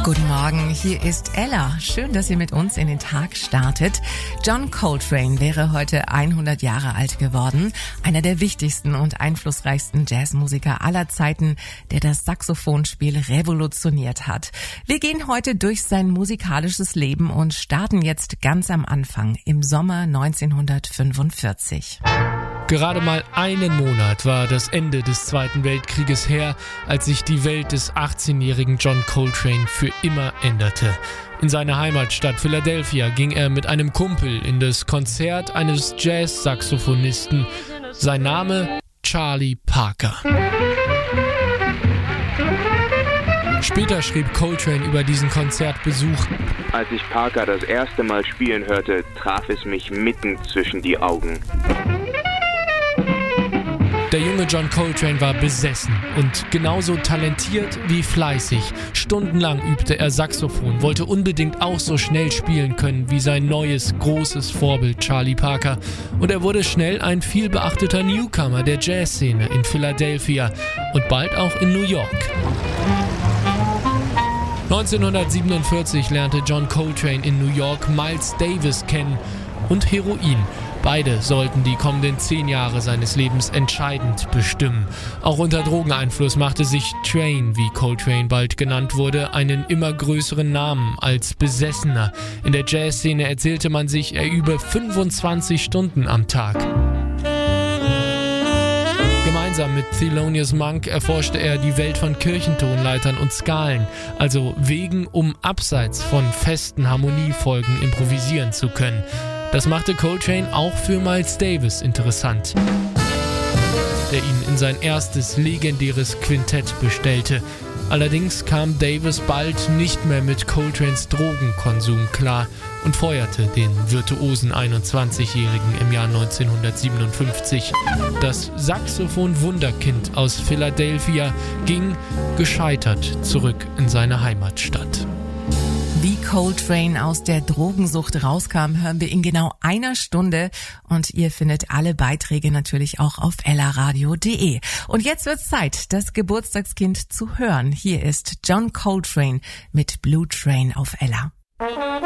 Guten Morgen, hier ist Ella. Schön, dass ihr mit uns in den Tag startet. John Coltrane wäre heute 100 Jahre alt geworden. Einer der wichtigsten und einflussreichsten Jazzmusiker aller Zeiten, der das Saxophonspiel revolutioniert hat. Wir gehen heute durch sein musikalisches Leben und starten jetzt ganz am Anfang, im Sommer 1945. Gerade mal einen Monat war das Ende des Zweiten Weltkrieges her, als sich die Welt des 18-jährigen John Coltrane für immer änderte. In seine Heimatstadt Philadelphia ging er mit einem Kumpel in das Konzert eines Jazz-Saxophonisten. Sein Name Charlie Parker. Später schrieb Coltrane über diesen Konzertbesuch: Als ich Parker das erste Mal spielen hörte, traf es mich mitten zwischen die Augen. Der junge John Coltrane war besessen und genauso talentiert wie fleißig. Stundenlang übte er Saxophon, wollte unbedingt auch so schnell spielen können wie sein neues, großes Vorbild Charlie Parker. Und er wurde schnell ein vielbeachteter Newcomer der Jazzszene in Philadelphia und bald auch in New York. 1947 lernte John Coltrane in New York Miles Davis kennen und Heroin. Beide sollten die kommenden 10 Jahre seines Lebens entscheidend bestimmen. Auch unter Drogeneinfluss machte sich Train, wie Coltrane bald genannt wurde, einen immer größeren Namen als Besessener. In der Jazzszene erzählte man sich, er übe 25 Stunden am Tag. Gemeinsam mit Thelonious Monk erforschte er die Welt von Kirchentonleitern und Skalen, also Wegen, um abseits von festen Harmoniefolgen improvisieren zu können. Das machte Coltrane auch für Miles Davis interessant, der ihn in sein erstes legendäres Quintett bestellte. Allerdings kam Davis bald nicht mehr mit Coltranes Drogenkonsum klar und feuerte den virtuosen 21-Jährigen im Jahr 1957. Das Saxophon-Wunderkind aus Philadelphia ging gescheitert zurück in seine Heimatstadt. Wie Coltrane aus der Drogensucht rauskam, hören wir in genau einer Stunde. Und ihr findet alle Beiträge natürlich auch auf ellaradio.de. Und jetzt wird's Zeit, das Geburtstagskind zu hören. Hier ist John Coltrane mit Blue Train auf Ella.